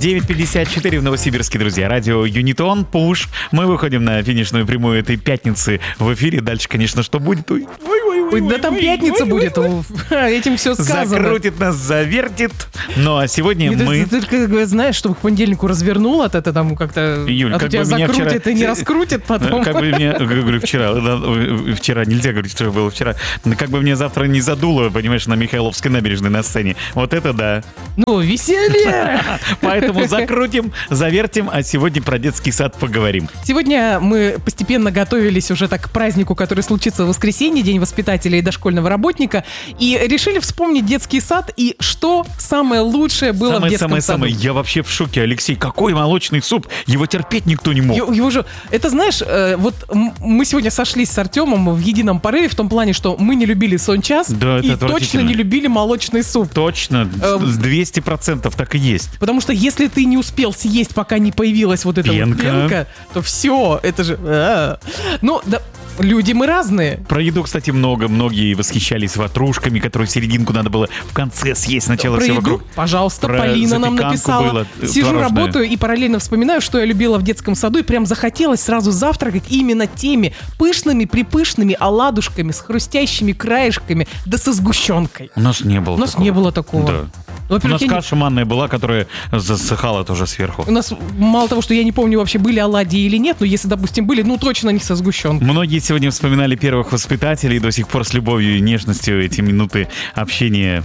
9:54 в Новосибирске, друзья. Радио Юнитон, Пуш. Мы выходим на финишную прямую этой пятницы в эфире. Дальше, конечно, что будет? Ой, да там пятница будет. Этим все сказано. Закрутит нас, завертит. Ну, а сегодня мы... Ты только знаешь, чтобы к понедельнику развернул от это там как-то... Юль, а как то тебя бы меня закрутит вчера... и не раскрутит потом. Как бы мне... Говорю, вчера нельзя говорить, что было вчера. Как бы мне завтра не задуло, понимаешь, на Михайловской набережной на сцене. Вот это да. Ну, веселье! Поэтому закрутим, завертим, а сегодня про детский сад поговорим. Сегодня мы постепенно готовились уже так к празднику, который случится в воскресенье, День воспитателя и дошкольного работника, и решили вспомнить детский сад и что самое лучшее было в детском саду. Я вообще в шоке, Алексей. Какой молочный суп? Его терпеть никто не мог. Его же... Это, знаешь, вот мы сегодня сошлись с Артемом в едином порыве в том плане, что мы не любили сон-час Да, и точно не любили молочный суп. Точно, 200% так и есть. Потому что если ты не успел съесть, пока не появилась вот эта вот пенка, то все, это же... Ну, да, люди мы разные. Про еду, кстати, многие восхищались ватрушками, которую серединку надо было в конце съесть, сначала все вокруг. Пожалуйста, Полина нам написала. Сижу, работаю и параллельно вспоминаю, что я любила в детском саду, и прям захотелось сразу завтракать именно теми припышными оладушками с хрустящими краешками, да со сгущенкой. У нас не было У нас не было такого. Да. У нас каша манная была, которая засыхала тоже сверху. У нас мало того, что я не помню вообще были оладьи или нет, но если, допустим, были, ну точно не со сгущенкой. Многие сегодня вспоминали первых воспитателей, и до сих пор с любовью и нежностью эти минуты общения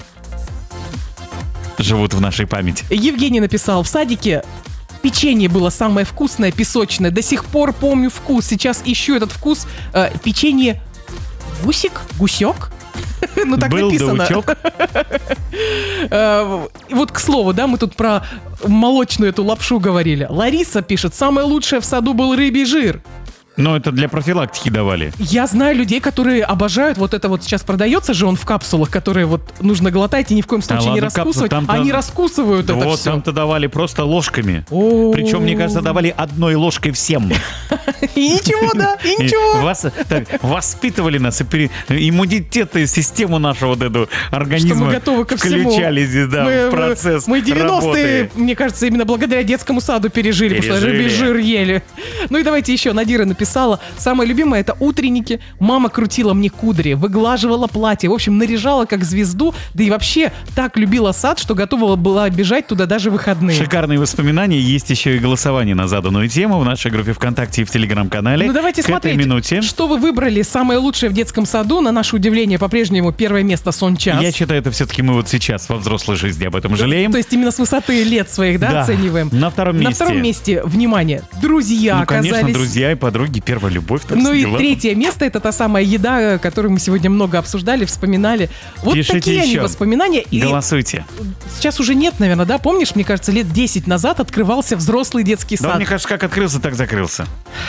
живут в нашей памяти. Евгений написал: в садике печенье было самое вкусное, песочное. До сих пор помню вкус. Сейчас ищу этот вкус. Печенье гусек? Ну, так был написано. Вот, к слову, да, мы тут про молочную эту лапшу говорили. Лариса пишет: самое лучшее в саду был рыбий жир. Но это для профилактики давали. Я знаю людей, которые обожают вот это вот. Сейчас продается же он в капсулах, которые вот нужно глотать и ни в коем случае не раскусывать. Они раскусывают это вот все. там-то давали просто ложками. Причем, мне кажется, давали одной ложкой всем. И ничего, да, и ничего. Воспитывали нас, иммунитетную систему нашего вот эту организма. Что мы готовы ко всему. Включали здесь, да, в процесс Мы 90-е, работы. мне кажется, именно благодаря детскому саду пережили, потому что рыбий жир ели. Ну и давайте еще. Надира написала: самое любимое — это утренники. Мама крутила мне кудри, выглаживала платье, в общем, наряжала как звезду, да и вообще так любила сад, что готова была бежать туда даже в выходные. Шикарные воспоминания. Есть еще и голосование на заданную тему в нашей группе ВКонтакте и в Телеграм-канале. Ну давайте смотреть, что вы выбрали самое лучшее в детском саду. На наше удивление, по-прежнему первое место — сон-час. Я считаю, это все-таки мы вот сейчас во взрослой жизни об этом жалеем. То есть именно с высоты лет своих, да, оцениваем? На втором месте. На втором месте, внимание, друзья оказались. Конечно, друзья и подруги, первая любовь. Ну и третье место — это та самая еда, которую мы сегодня много обсуждали, вспоминали. Вот пишите такие еще. они воспоминания. Голосуйте. Сейчас уже нет, наверное, да? Помнишь, мне кажется, лет 10 назад открывался взрослый детский сад. Да, мне кажется, как открылся, так закрылся.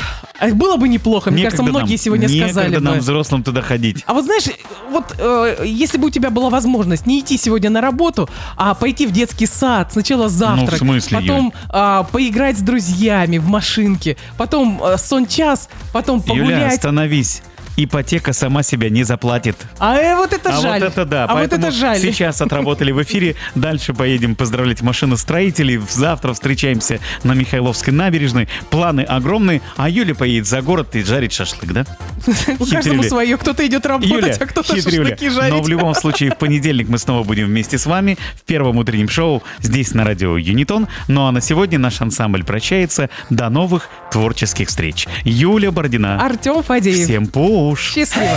Было бы неплохо, мне кажется, многие сегодня сказали бы. Некогда нам, взрослым, туда ходить. А вот знаешь, вот если бы у тебя была возможность не идти сегодня на работу, а пойти в детский сад, сначала завтрак, в смысле, потом поиграть с друзьями в машинке, потом сон-час, потом погулять. Юля, остановись. Ипотека сама себя не заплатит. Вот это жаль. Вот это да. А вот это жаль. Сейчас отработали в эфире. Дальше поедем поздравлять машиностроителей. Завтра встречаемся на Михайловской набережной. Планы огромные. А Юля поедет за город и жарит шашлык, да? У каждому свое. Кто-то идет работать, а кто-то шашлыки жарить. Но в любом случае в понедельник мы снова будем вместе с вами в первом утреннем шоу здесь на радио Юнитон. Ну а на сегодня наш ансамбль прощается. До новых творческих встреч. Юля Бородина. Артем Фадеев. Всем пуш. Счастливо.